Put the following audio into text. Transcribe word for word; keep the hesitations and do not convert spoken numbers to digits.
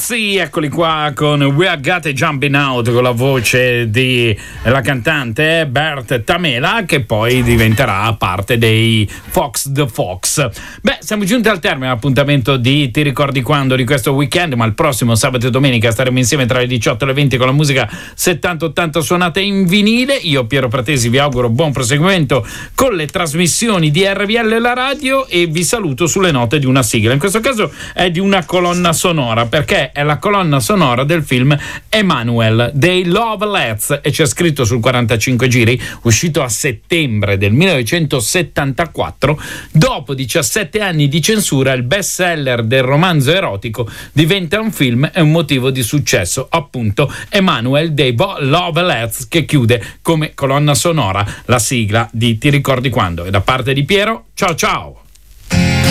Tozzi, eccoli qua con We Are Got a Jumping Out, con la voce di la cantante Bert Tamela, che poi diventerà parte dei Fox the Fox. Beh, siamo giunti al termine dell'appuntamento di Ti ricordi quando di questo weekend, ma il prossimo sabato e domenica staremo insieme tra le diciotto e le venti con la musica settanta ottanta suonata in vinile. Io, Piero Pratesi, vi auguro buon proseguimento con le trasmissioni di R V L La Radio e vi saluto sulle note di una sigla. In questo caso è di una colonna sonora, perché è la colonna sonora del film Emanuelle dei Lovelets e c'è scritto sul quarantacinque giri, uscito a settembre del millenovecentosettantaquattro. Dopo diciassette anni di censura, il best seller del romanzo erotico diventa un film e un motivo di successo, appunto Emanuelle dei Lovelets, che chiude come colonna sonora la sigla di Ti ricordi quando. E da parte di Piero, ciao ciao.